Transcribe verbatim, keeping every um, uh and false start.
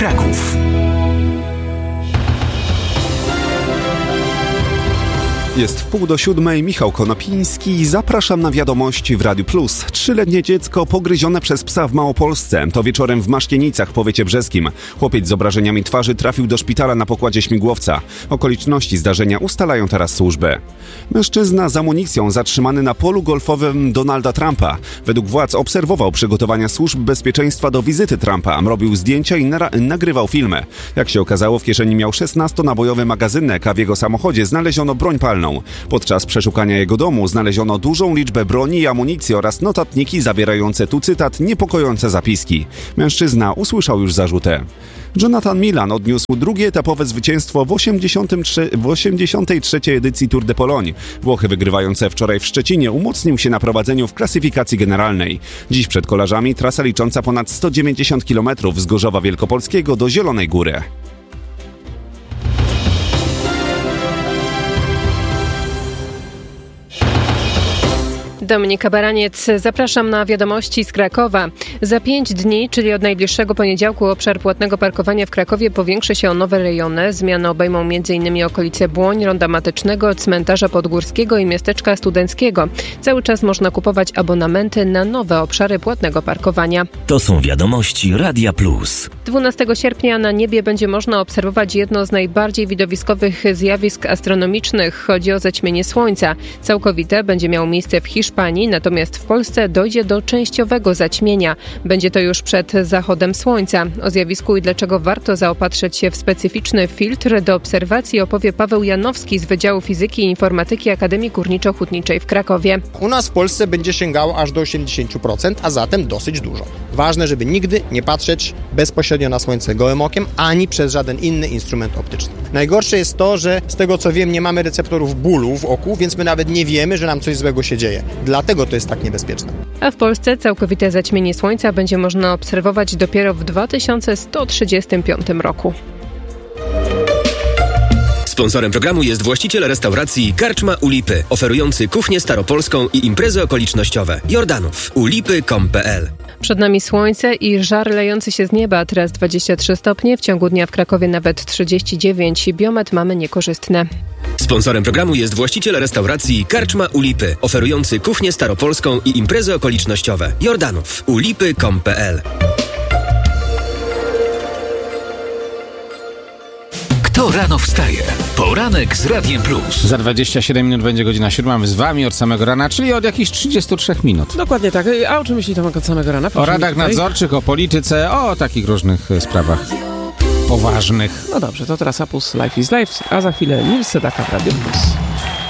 Kraków. Jest wpół do siódmej, Michał Konopiński. Zapraszam na wiadomości w Radiu Plus. Trzyletnie dziecko pogryzione przez psa w Małopolsce. To wieczorem w Maszkienicach w powiecie brzeskim. Chłopiec z obrażeniami twarzy trafił do szpitala na pokładzie śmigłowca. Okoliczności zdarzenia ustalają teraz służby. Mężczyzna z amunicją zatrzymany na polu golfowym Donalda Trumpa. Według władz obserwował przygotowania służb bezpieczeństwa do wizyty Trumpa. Robił zdjęcia i nara- nagrywał filmy. Jak się okazało, w kieszeni miał szesnastonabojowy magazynek, a w jego samochodzie znaleziono broń palną. Podczas przeszukania jego domu znaleziono dużą liczbę broni i amunicji oraz notatniki zawierające tu cytat niepokojące zapiski. Mężczyzna usłyszał już zarzuty. Jonathan Milan odniósł drugie etapowe zwycięstwo w osiemdziesiątej trzeciej edycji Tour de Pologne. Włochy wygrywające wczoraj w Szczecinie umocnił się na prowadzeniu w klasyfikacji generalnej. Dziś przed kolarzami trasa licząca ponad sto dziewięćdziesiąt kilometrów z Gorzowa Wielkopolskiego do Zielonej Góry. Dominika Baraniec, zapraszam na wiadomości z Krakowa. Za pięć dni, czyli od najbliższego poniedziałku, obszar płatnego parkowania w Krakowie powiększy się o nowe rejony. Zmiany obejmą m.in. okolice Błoń, Ronda Matycznego, Cmentarza Podgórskiego i Miasteczka Studenckiego. Cały czas można kupować abonamenty na nowe obszary płatnego parkowania. To są wiadomości Radia Plus. dwunastego sierpnia na niebie będzie można obserwować jedno z najbardziej widowiskowych zjawisk astronomicznych. Chodzi o zaćmienie Słońca. Całkowite będzie miało miejsce w Hiszpanii. Natomiast w Polsce dojdzie do częściowego zaćmienia. Będzie to już przed zachodem słońca. O zjawisku i dlaczego warto zaopatrzyć się w specyficzny filtr do obserwacji opowie Paweł Janowski z Wydziału Fizyki i Informatyki Akademii Górniczo-Hutniczej w Krakowie. U nas w Polsce będzie sięgało aż do osiemdziesiąt procent, a zatem dosyć dużo. Ważne, żeby nigdy nie patrzeć bezpośrednio na słońce gołym okiem, ani przez żaden inny instrument optyczny. Najgorsze jest to, że z tego co wiem, nie mamy receptorów bólu w oku, więc my nawet nie wiemy, że nam coś złego się dzieje. Dlatego to jest tak niebezpieczne. A w Polsce całkowite zaćmienie Słońca będzie można obserwować dopiero w dwa tysiące sto trzydziestym piątym roku. Sponsorem programu jest właściciel restauracji Karczma u Lipy, oferujący kuchnię staropolską i imprezy okolicznościowe. Jordanów. u lipy kropka com kropka p l. Przed nami słońce i żar lejący się z nieba. Teraz dwadzieścia trzy stopnie, w ciągu dnia w Krakowie nawet trzydzieści dziewięć. Biometr mamy niekorzystne. Sponsorem programu jest właściciel restauracji Karczma u Lipy, oferujący kuchnię staropolską i imprezy okolicznościowe. Jordanów. u lipy kropka com kropka p l. Kto rano wstaje? Poranek z Radiem Plus. Za dwadzieścia siedem minut będzie godzina siódma. Z wami od samego rana, czyli od jakichś trzydziestu trzech minut. Dokładnie tak. A o czym myśli Tomek od samego rana? O radach nadzorczych, o polityce, o takich różnych sprawach poważnych. No dobrze, to teraz Apus Life is Life, a za chwilę Nils Sedaka w Radio Plus.